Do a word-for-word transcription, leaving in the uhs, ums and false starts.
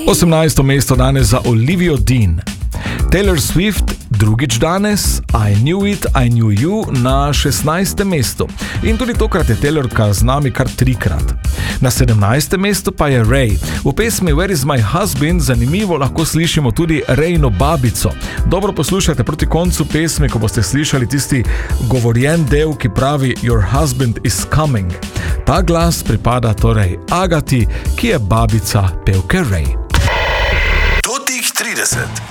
osemnajsto mesto danes za Olivio Dean. Taylor Swift drugič danes, I Knew It, I Knew You na šestnajstem mestu. In tudi tokrat je Taylorka z nami kar trikrat. Na sedemnajstem mestu pa je Ray. V pesmi Where is my husband zanimivo lahko slišimo tudi Rayno babico. Dobro poslušajte proti koncu pesmi, ko boste slišali tisti govorjen del, ki pravi Your husband is coming. Ta glas pripada torej Agati, ki je babica pevke Ray. Totih trideset.